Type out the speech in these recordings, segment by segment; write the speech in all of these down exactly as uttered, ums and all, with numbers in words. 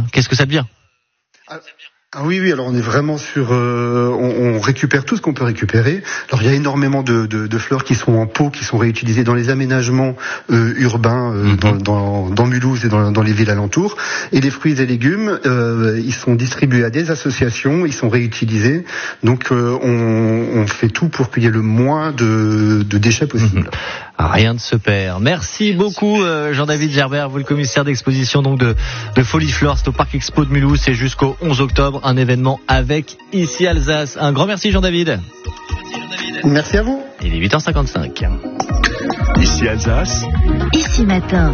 qu'est-ce que ça devient ? ah. Ah oui, oui. Alors on est vraiment sur, euh, on, on récupère tout ce qu'on peut récupérer. Alors il y a énormément de, de, de fleurs qui sont en pot, qui sont réutilisées dans les aménagements euh, urbains euh, mm-hmm. dans, dans, dans Mulhouse et dans, dans les villes alentours. Et les fruits et légumes, euh, ils sont distribués à des associations, ils sont réutilisés. Donc euh, on, on fait tout pour qu'il y ait le moins de, de déchets possible. Mm-hmm. Rien ne se perd. Merci beaucoup euh, Jean-David Gerbert, vous le commissaire d'exposition donc de, de Foliflore, c'est au Parc Expo de Mulhouse, c'est jusqu'au onze octobre, un événement avec Ici Alsace. Un grand merci Jean-David. Merci à vous. Il est huit heures cinquante-cinq. Ici Alsace. Ici matin.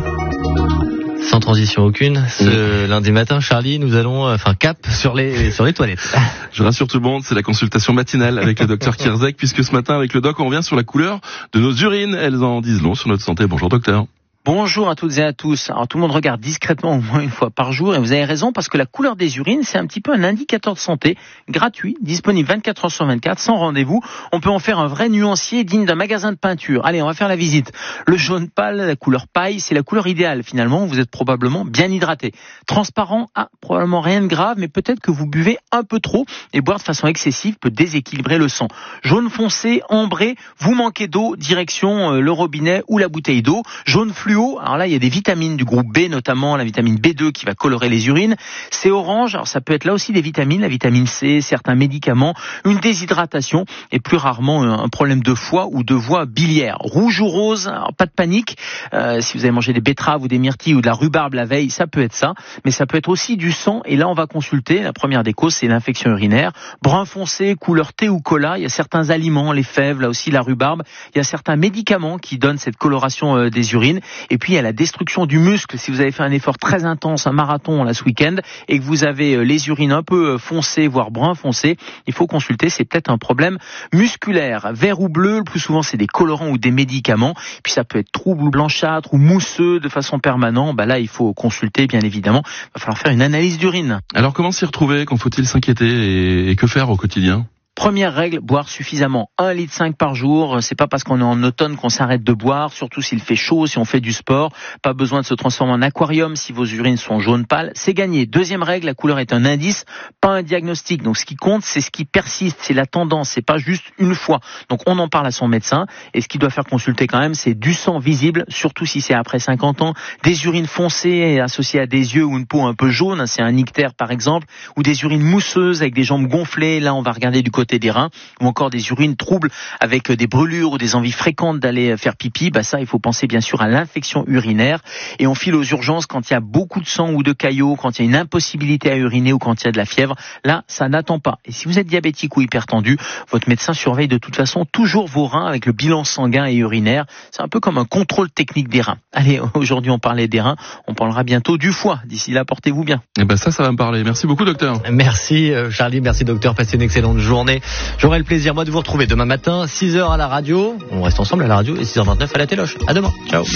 Sans transition aucune, ce mmh. lundi matin, Charlie, nous allons, enfin, cap sur les sur les toilettes. Je rassure tout le monde, c'est la consultation matinale avec le docteur Kierzek, puisque ce matin, avec le doc, on revient sur la couleur de nos urines. Elles en disent long sur notre santé. Bonjour docteur. Bonjour à toutes et à tous. Alors tout le monde regarde discrètement au moins une fois par jour et vous avez raison parce que la couleur des urines c'est un petit peu un indicateur de santé gratuit, disponible vingt-quatre heures sur vingt-quatre, sans rendez-vous. On peut en faire un vrai nuancier digne d'un magasin de peinture. Allez, on va faire la visite. Le jaune pâle, la couleur paille, c'est la couleur idéale finalement. Vous êtes probablement bien hydraté. Transparent, ah, probablement rien de grave, mais peut-être que vous buvez un peu trop et boire de façon excessive peut déséquilibrer le sang. Jaune foncé, ambré, vous manquez d'eau, direction euh, le robinet ou la bouteille d'eau. Jaune fluo. Alors là, il y a des vitamines du groupe B, notamment la vitamine B deux qui va colorer les urines. C'est orange, alors ça peut être là aussi des vitamines, la vitamine C, certains médicaments, une déshydratation et plus rarement un problème de foie ou de voie biliaire. Rouge ou rose, alors pas de panique. Euh, si vous avez mangé des betteraves ou des myrtilles ou de la rhubarbe la veille, ça peut être ça. Mais ça peut être aussi du sang. Et là, on va consulter. La première des causes, c'est l'infection urinaire. Brun foncé, couleur thé ou cola. Il y a certains aliments, les fèves, là aussi la rhubarbe. Il y a certains médicaments qui donnent cette coloration euh, des urines. Et puis il y a la destruction du muscle. Si vous avez fait un effort très intense, un marathon là ce week-end, et que vous avez les urines un peu foncées, voire brun foncé, il faut consulter. C'est peut-être un problème musculaire. Vert ou bleu, le plus souvent c'est des colorants ou des médicaments. Puis ça peut être trouble ou blanchâtre ou mousseux de façon permanente. Bah là il faut consulter bien évidemment. Il va falloir faire une analyse d'urine. Alors comment s'y retrouver? Qu'en faut-il s'inquiéter et, et que faire au quotidien? Première règle, boire suffisamment, un litre cinq par jour. C'est pas parce qu'on est en automne qu'on s'arrête de boire, surtout s'il fait chaud, si on fait du sport. Pas besoin de se transformer en aquarium si vos urines sont jaune pâle. C'est gagné. Deuxième règle, la couleur est un indice, pas un diagnostic. Donc ce qui compte, c'est ce qui persiste, c'est la tendance, c'est pas juste une fois. Donc on en parle à son médecin. Et ce qu'il doit faire consulter quand même, c'est du sang visible, surtout si c'est après cinquante ans, des urines foncées associées à des yeux ou une peau un peu jaune, c'est un ictère par exemple, ou des urines mousseuses avec des jambes gonflées. Là, on va regarder du côté des reins, ou encore des urines troubles avec des brûlures ou des envies fréquentes d'aller faire pipi. Bah ça, il faut penser bien sûr à l'infection urinaire. Et on file aux urgences quand il y a beaucoup de sang ou de caillots, quand il y a une impossibilité à uriner ou quand il y a de la fièvre. Là, ça n'attend pas. Et si vous êtes diabétique ou hypertendu, votre médecin surveille de toute façon toujours vos reins avec le bilan sanguin et urinaire. C'est un peu comme un contrôle technique des reins. Allez, aujourd'hui on parlait des reins, on parlera bientôt du foie. D'ici là, portez-vous bien. Et ben ça, ça va me parler. Merci beaucoup, docteur. Merci Charlie, merci docteur. Passez une excellente journée. J'aurai le plaisir, moi, de vous retrouver demain matin, six heures à la radio. On reste ensemble à la radio et six heures vingt-neuf à la téloche. À demain. Ciao.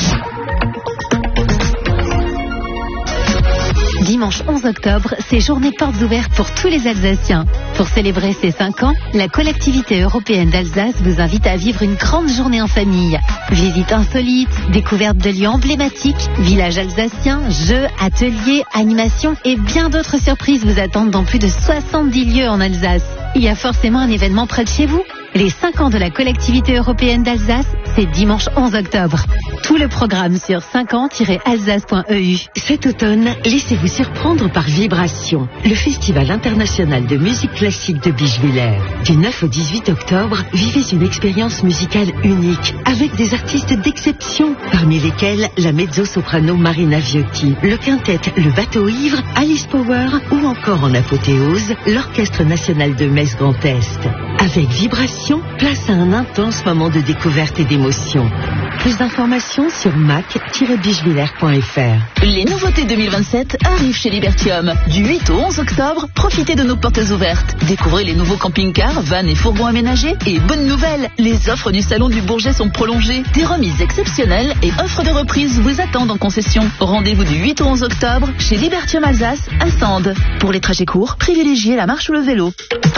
Dimanche onze octobre, c'est journée portes ouvertes pour tous les Alsaciens. Pour célébrer ses cinq ans, la collectivité européenne d'Alsace vous invite à vivre une grande journée en famille. Visites insolites, découvertes de lieux emblématiques, villages alsaciens, jeux, ateliers, animations et bien d'autres surprises vous attendent dans plus de soixante-dix lieux en Alsace. Il y a forcément un événement près de chez vous. Les cinq ans de la collectivité européenne d'Alsace, c'est dimanche onze octobre. Tout le programme sur cinq ans tiret alsace point e u. Cet automne, laissez-vous surprendre par Vibration, le festival international de musique classique de Bischwiller. Du neuf au dix-huit octobre, vivez une expérience musicale unique, avec des artistes d'exception, parmi lesquels la mezzo-soprano Marina Viotti, le quintet Le Bateau Ivre, Alice Power ou encore en apothéose, l'Orchestre national de Metz Grand Est. Avec Vibration, place à un intense moment de découverte et d'émotion. Plus d'informations sur mac tiret bischwiller point f r. Les nouveautés deux mille vingt-sept arrivent chez Libertium. Du huit au onze octobre, profitez de nos portes ouvertes. Découvrez les nouveaux camping-cars, vannes et fourgons aménagés. Et bonne nouvelle, les offres du Salon du Bourget sont prolongées. Des remises exceptionnelles et offres de reprise vous attendent en concession. Rendez-vous du huit au onze octobre chez Libertium Alsace à Sand. Pour les trajets courts, privilégiez la marche ou le vélo.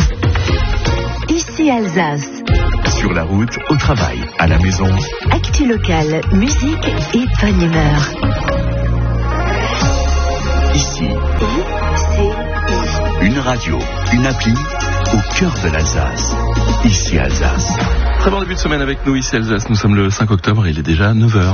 Ici Alsace. Sur la route, au travail, à la maison. Actu locale, musique et bonne humeur. Ici. Et Radio, une appli au cœur de l'Alsace. Ici Alsace. Très bon début de semaine avec nous ici Alsace. Nous sommes le cinq octobre et il est déjà neuf heures.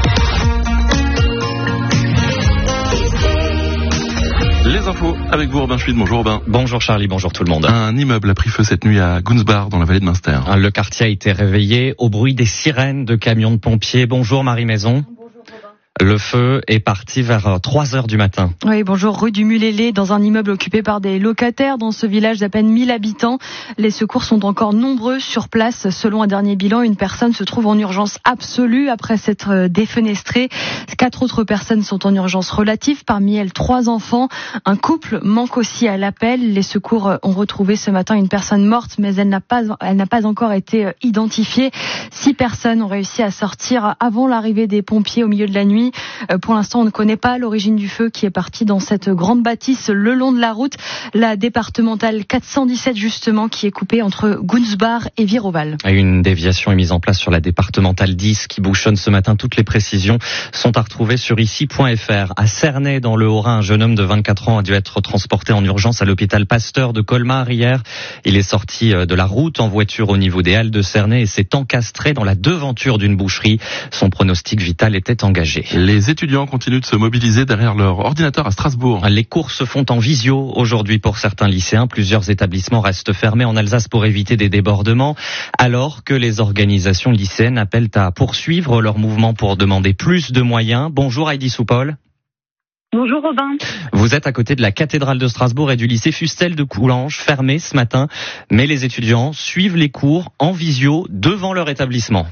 Les infos avec vous, Robin Schmid. Bonjour Robin. Bonjour Charlie, bonjour tout le monde. Un immeuble a pris feu cette nuit à Gunsbach dans la vallée de Münster. Le quartier a été réveillé au bruit des sirènes de camions de pompiers. Bonjour Marie Maison. Le feu est parti vers trois heures du matin. Oui, bonjour, rue du Mulélé, dans un immeuble occupé par des locataires dans ce village d'à peine mille habitants. Les secours sont encore nombreux sur place. Selon un dernier bilan, une personne se trouve en urgence absolue après s'être défenestrée. Quatre autres personnes sont en urgence relative, parmi elles trois enfants. Un couple manque aussi à l'appel. Les secours ont retrouvé ce matin une personne morte, mais elle n'a pas, elle n'a pas encore été identifiée. Six personnes ont réussi à sortir avant l'arrivée des pompiers au milieu de la nuit. Pour l'instant, on ne connaît pas l'origine du feu qui est parti dans cette grande bâtisse le long de la route, la départementale quatre cent dix-sept justement, qui est coupée entre Gunsbach et Viroval. Une déviation est mise en place sur la départementale dix qui bouchonne ce matin. Toutes les précisions sont à retrouver sur ici point f r. À Cernay, dans le Haut-Rhin, un jeune homme de vingt-quatre ans a dû être transporté en urgence à l'hôpital Pasteur de Colmar hier. Il est sorti de la route en voiture au niveau des Halles de Cernay et s'est encastré dans la devanture d'une boucherie. Son pronostic vital était engagé. Les étudiants continuent de se mobiliser derrière leur ordinateur à Strasbourg. Les cours se font en visio aujourd'hui pour certains lycéens. Plusieurs établissements restent fermés en Alsace pour éviter des débordements, alors que les organisations lycéennes appellent à poursuivre leur mouvement pour demander plus de moyens. Bonjour Heidi Soupol. Bonjour Robin. Vous êtes à côté de la cathédrale de Strasbourg et du lycée Fustel de Coulanges, fermé ce matin, mais les étudiants suivent les cours en visio devant leur établissement.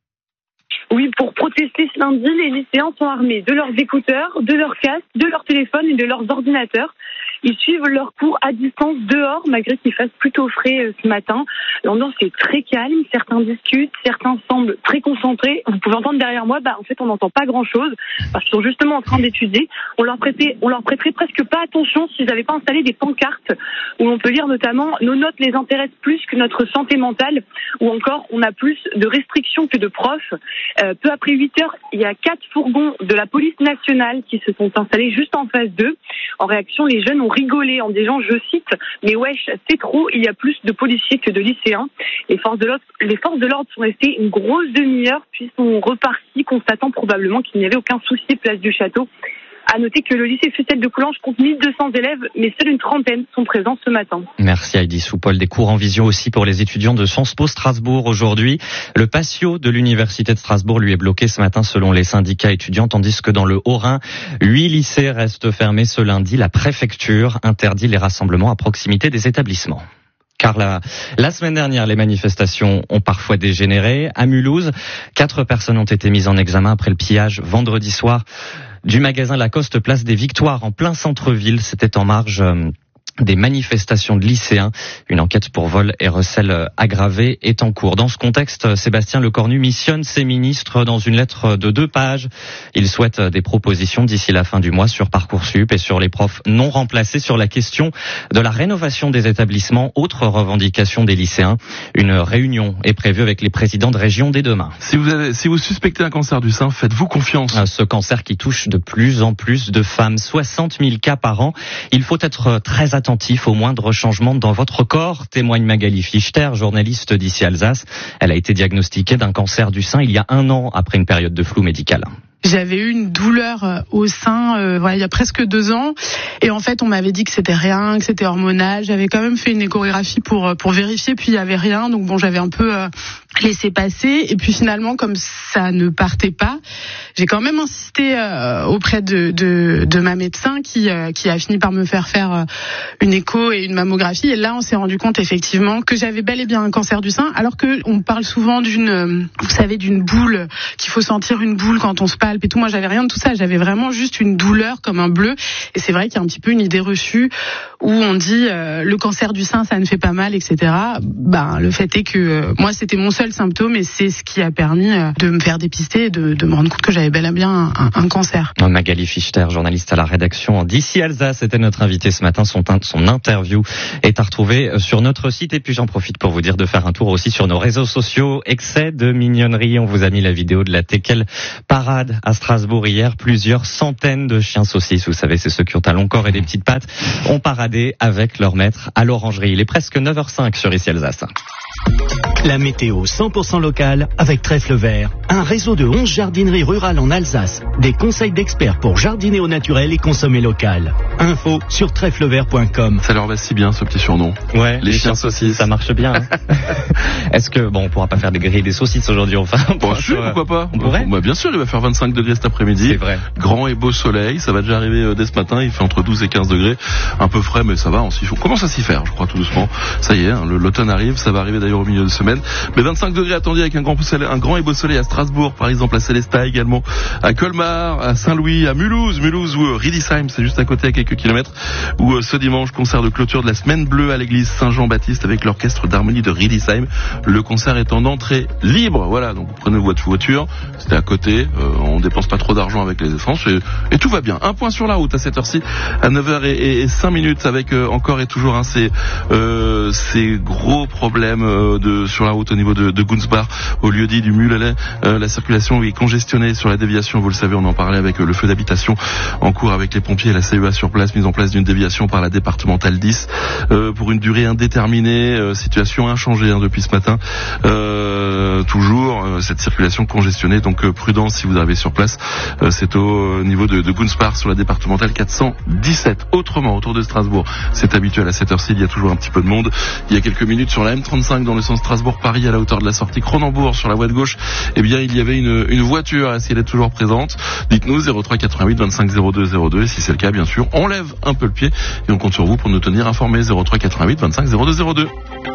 Oui, pour protester ce lundi, les lycéens sont armés de leurs écouteurs, de leurs casques, de leurs téléphones et de leurs ordinateurs. Ils suivent leurs cours à distance dehors, malgré qu'il fasse plutôt frais ce matin. L'ambiance est très calme, certains discutent, certains semblent très concentrés. Vous pouvez entendre derrière moi, bah en fait on n'entend pas grand-chose, parce qu'ils sont justement en train d'étudier. On leur prêtait, on leur prêterait presque pas attention s'ils n'avaient pas installé des pancartes, où on peut lire notamment « Nos notes les intéressent plus que notre santé mentale », ou encore « On a plus de restrictions que de profs ». Euh, peu après huit heures, il y a quatre fourgons de la police nationale qui se sont installés juste en face d'eux. En réaction, les jeunes ont rigolé en disant, je cite, « Mais wesh, c'est trop, il y a plus de policiers que de lycéens ». Les forces de l'ordre, les forces de l'ordre sont restées une grosse demi-heure, puis sont reparties, constatant probablement qu'il n'y avait aucun souci place du château. À noter que le lycée Fustel de Coulanges compte mille deux cents élèves, mais seule une trentaine sont présents ce matin. Merci Heidi Soupol. Des cours en visio aussi pour les étudiants de Sciences Po Strasbourg aujourd'hui. Le patio de l'université de Strasbourg lui est bloqué ce matin selon les syndicats étudiants, tandis que dans le Haut-Rhin, huit lycées restent fermés ce lundi. La préfecture interdit les rassemblements à proximité des établissements. Car la, la semaine dernière, les manifestations ont parfois dégénéré. À Mulhouse, quatre personnes ont été mises en examen après le pillage vendredi soir du magasin Lacoste place des Victoires en plein centre-ville. C'était en marge euh, des manifestations de lycéens. Une enquête pour vol et recel aggravé est en cours. Dans ce contexte, Sébastien Lecornu missionne ses ministres dans une lettre de deux pages. Il souhaite des propositions d'ici la fin du mois sur Parcoursup et sur les profs non remplacés, sur la question de la rénovation des établissements. Autre revendication des lycéens. Une réunion est prévue avec les présidents de région dès demain. Si vous avez, si vous suspectez un cancer du sein, faites-vous confiance. Ce cancer qui touche de plus en plus de femmes, soixante mille cas par an. Il faut être très attentif attentif au moindre changement dans votre corps, témoigne Magali Fichter, journaliste d'ici Alsace. Elle a été diagnostiquée d'un cancer du sein il y a un an après une période de flou médical. J'avais eu une douleur au sein euh, voilà, il y a presque deux ans et en fait on m'avait dit que c'était rien, que c'était hormonal. J'avais quand même fait une échographie pour pour vérifier, puis il y avait rien, donc bon j'avais un peu euh, laissé passer et puis finalement comme ça ne partait pas, j'ai quand même insisté euh, auprès de, de de ma médecin qui euh, qui a fini par me faire faire euh, une écho et une mammographie et là on s'est rendu compte effectivement que j'avais bel et bien un cancer du sein, alors que on parle souvent d'une euh, vous savez d'une boule, qu'il faut sentir une boule quand on se palpe et tout. Moi j'avais rien de tout ça, j'avais vraiment juste une douleur comme un bleu et c'est vrai qu'il y a un petit peu une idée reçue où on dit euh, le cancer du sein ça ne fait pas mal, etc. Ben le fait est que euh, moi c'était mon seul seul symptôme et c'est ce qui a permis de me faire dépister et de, de me rendre compte que j'avais bel et bien un, un cancer. Magali Fichter, journaliste à la rédaction d'Ici Alsace, était notre invitée ce matin. Son, son interview est à retrouver sur notre site. Et puis j'en profite pour vous dire de faire un tour aussi sur nos réseaux sociaux. Excès de mignonnerie. On vous a mis la vidéo de la Teckel Parade à Strasbourg hier. Plusieurs centaines de chiens saucisses, vous savez, c'est ceux qui ont un long corps et des petites pattes, ont paradé avec leur maître à l'orangerie. Il est presque neuf heures cinq sur Ici Alsace. La météo cent pour cent locale avec Trèfle Vert, un réseau de onze jardineries rurales en Alsace. Des conseils d'experts pour jardiner au naturel et consommer local. Info sur trèfle vert point com. Ça leur va si bien ce petit surnom. Ouais, les, les chiens saucisses. Ça marche bien. Hein. Est-ce que, bon, on pourra pas faire des grilles et des saucisses aujourd'hui, enfin. Bon, sûr, pourquoi pas. On pourrait. Bah, bien sûr, il va faire vingt-cinq degrés cet après-midi. C'est vrai. Grand et beau soleil, ça va déjà arriver dès ce matin, il fait entre douze et quinze degrés. Un peu frais, mais ça va, on, on commence à s'y faire, je crois, tout doucement. Ça y est, hein, l'automne arrive, ça va arriver d'ailleurs au milieu de semaine. Mais vingt-cinq degrés attendus avec un grand, un grand et beau soleil à Strasbourg, par exemple, à Célestat également, à Colmar, à Saint-Louis, à Mulhouse, Mulhouse ou Riedisheim, c'est juste à côté à quelques kilomètres, où ce dimanche, concert de clôture de la Semaine Bleue à l'église Saint-Jean-Baptiste avec l'orchestre d'harmonie de Riedisheim. Le concert est en entrée libre, voilà, donc vous prenez votre voiture, c'était à côté, euh, on dépense pas trop d'argent avec les essences et, et tout va bien. Un point sur la route à cette heure-ci, à neuf heures cinq minutes, avec euh, encore et toujours hein, ces, euh, ces gros problèmes euh, de, sur la route au niveau de, de Gunsbach, au lieu dit du Mulelet. Euh, la circulation est congestionnée sur la déviation, vous le savez, on en parlait avec euh, le feu d'habitation en cours avec les pompiers et la C E A sur place, mise en place d'une déviation par la départementale dix euh, pour une durée indéterminée, euh, situation inchangée hein, depuis ce matin. Euh, toujours euh, cette circulation congestionnée, donc euh, prudence si vous arrivez sur place. Euh, c'est au euh, niveau de, de Gunsbach sur la départementale quatre cent dix-sept. Autrement, autour de Strasbourg, c'est habituel à cette heure-ci, il y a toujours un petit peu de monde. Il y a quelques minutes sur la M trente-cinq dans le sens Strasbourg-Paris à la hauteur de la sortie Cronenbourg sur la voie de gauche, eh bien il y avait une, une voiture, est-ce qu'elle est toujours présente? Dites-nous zéro trois quatre-vingt-huit vingt-cinq zéro deux zéro deux et si c'est le cas, bien sûr, on lève un peu le pied et on compte sur vous pour nous tenir informés. Zéro trois quatre-vingt-huit vingt-cinq zéro deux zéro deux.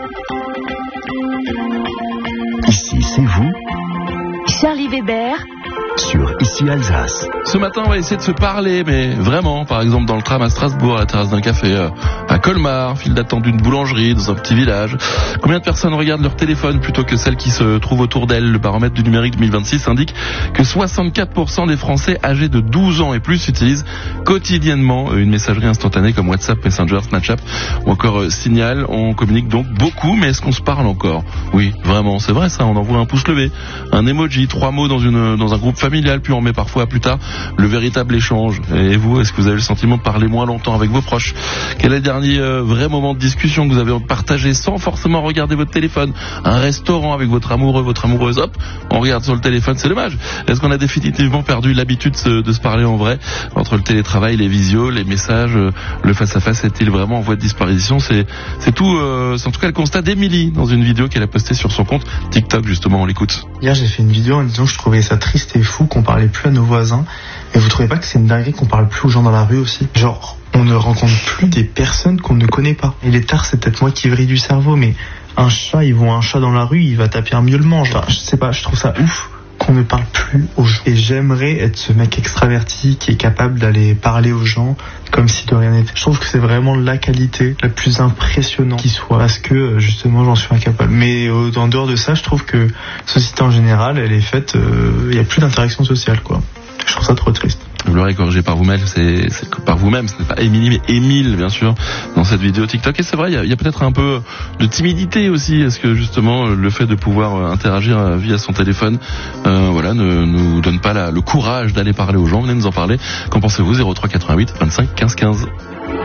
Ici, c'est vous Charlie Weber sur Ici Alsace. Ce matin, on va essayer de se parler, mais vraiment, par exemple dans le tram à Strasbourg, à la terrasse d'un café, euh, à Colmar, file d'attente d'une boulangerie, dans un petit village. Combien de personnes regardent leur téléphone plutôt que celles qui se trouvent autour d'elles? Le baromètre du numérique deux mille vingt-six indique que soixante-quatre pour cent des Français âgés de douze ans et plus utilisent quotidiennement une messagerie instantanée comme WhatsApp, Messenger, Snapchat ou encore euh, Signal. On communique donc beaucoup, mais est-ce qu'on se parle encore? Oui, vraiment, c'est vrai ça, on envoie un pouce levé, un emoji, trois mots dans, une, dans un groupe familial, puis on met parfois plus tard le véritable échange. Et vous, est-ce que vous avez le sentiment de parler moins longtemps avec vos proches? Quel est le dernier euh, vrai moment de discussion que vous avez partagé sans forcément regarder votre téléphone? Un restaurant avec votre amoureux, votre amoureuse, hop, on regarde sur le téléphone, c'est dommage. Est-ce qu'on a définitivement perdu l'habitude de se, de se parler en vrai? Entre le télétravail, les visios, les messages, euh, le face-à-face est-il vraiment en voie de disparition? C'est, c'est tout, euh, c'est en tout cas le constat d'Émilie dans une vidéo qu'elle a postée sur son compte TikTok, justement, on l'écoute. Hier, j'ai fait une vidéo en disant que je trouvais ça triste et fou qu'on parlait plus à nos voisins. Et vous trouvez pas que c'est une dinguerie qu'on parle plus aux gens dans la rue aussi? Genre, on ne rencontre plus des personnes qu'on ne connaît pas. Et les tares, c'est peut-être moi qui vrille du cerveau, mais un chat, ils voient un chat dans la rue, il va taper un miaulement. Enfin, je sais pas, je trouve ça ouf qu'on ne parle plus aux gens. Et j'aimerais être ce mec extraverti qui est capable d'aller parler aux gens comme si de rien n'était. Je trouve que c'est vraiment la qualité la plus impressionnante qui soit, parce que justement j'en suis incapable. Mais euh, en dehors de ça, je trouve que la société en général, elle est faite, il euh, n'y a plus d'interaction sociale, quoi. Je trouve ça trop triste. Vous l'aurez corrigé par vous-même, c'est, c'est par vous-même, ce n'est pas Émilie mais Émile bien sûr dans cette vidéo TikTok. Et c'est vrai, il y a, y a peut-être un peu de timidité aussi. Est-ce que justement le fait de pouvoir interagir via son téléphone, euh, voilà, ne nous donne pas la, le courage d'aller parler aux gens? Venez nous en parler. Qu'en pensez-vous? Zéro trois quatre-vingt-huit vingt-cinq quinze quinze.